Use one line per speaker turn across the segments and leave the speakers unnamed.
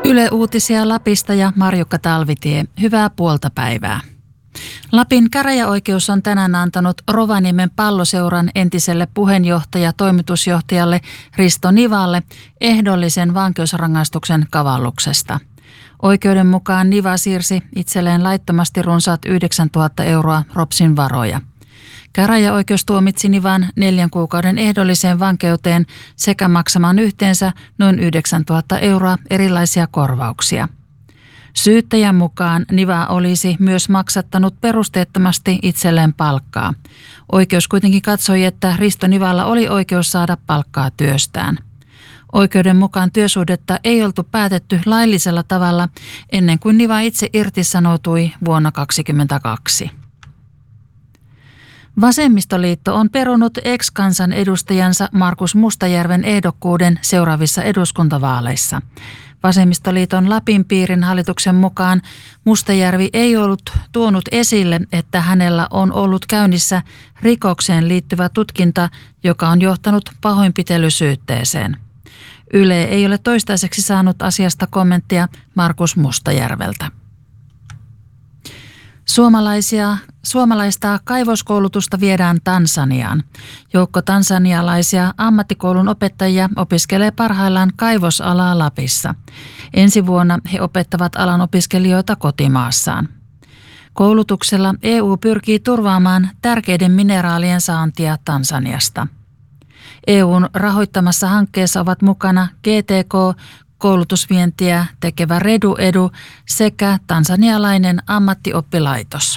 Yle Uutisia Lapista ja Marjukka Talvitie. Hyvää puolta päivää. Lapin käräjäoikeus on tänään antanut Rovaniemen Palloseuran entiselle toimitusjohtajalle Risto Nivalle ehdollisen vankeusrangaistuksen kavalluksesta. Oikeuden mukaan Niva siirsi itselleen laittomasti runsaat 9 000 euroa Ropsin varoja. Käräjäoikeus tuomitsi Nivan 4 kuukauden ehdolliseen vankeuteen sekä maksamaan yhteensä noin 9 000 euroa erilaisia korvauksia. Syyttäjän mukaan Niva olisi myös maksattanut perusteettomasti itselleen palkkaa. Oikeus kuitenkin katsoi, että Risto Nivalla oli oikeus saada palkkaa työstään. Oikeuden mukaan työsuhdetta ei oltu päätetty laillisella tavalla ennen kuin Niva itse irtisanoutui vuonna 2022. Vasemmistoliitto on perunut ex-kansanedustajansa Markus Mustajärven ehdokkuuden seuraavissa eduskuntavaaleissa. Vasemmistoliiton Lapin piirin hallituksen mukaan Mustajärvi ei ollut tuonut esille, että hänellä on ollut käynnissä rikokseen liittyvä tutkinta, joka on johtanut pahoinpitelysyytteeseen. Yle ei ole toistaiseksi saanut asiasta kommenttia Markus Mustajärveltä. Suomalaista kaivoskoulutusta viedään Tansaniaan. Joukko tansanialaisia ammattikoulun opettajia opiskelee parhaillaan kaivosalaa Lapissa. Ensi vuonna he opettavat alan opiskelijoita kotimaassaan. Koulutuksella EU pyrkii turvaamaan tärkeiden mineraalien saantia Tansaniasta. EUn rahoittamassa hankkeessa ovat mukana GTK, koulutusvientiä tekevä Redu Edu sekä tansanialainen ammattioppilaitos.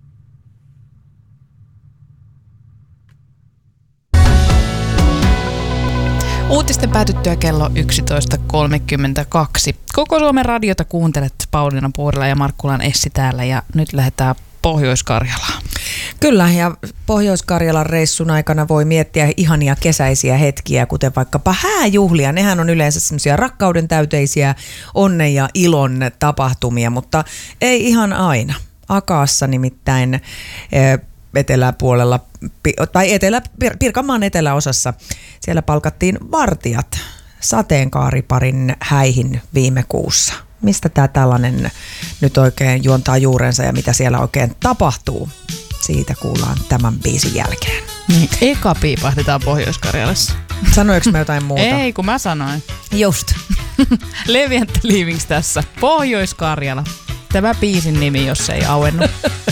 Uutisten päätyttyä kello 11.32. Koko Suomen radiota kuuntelet. Pauliina Puurila ja Markkulan Essi täällä ja nyt lähdetään Pohjois-Karjalaan.
Kyllä, ja Pohjois-Karjalan reissun aikana voi miettiä ihania kesäisiä hetkiä, kuten vaikkapa hääjuhlia. Nehän on yleensä semmoisia rakkauden täyteisiä onnen ja ilon tapahtumia, mutta ei ihan aina. Akaassa nimittäin eteläpuolella, tai Pirkanmaan eteläosassa, siellä palkattiin vartijat sateenkaariparin häihin viime kuussa. Mistä tämä tällainen nyt oikein juontaa juurensa ja mitä siellä oikein tapahtuu? Siitä kuullaan tämän biisin jälkeen.
Niin, eka piipahdetaan Pohjois-Karjalassa.
Sanoinko mä jotain muuta?
Ei, kun mä sanoin.
Just.
Levi and the Leavings tässä. Pohjois-Karjala. Tämä biisin nimi, jos ei auennut.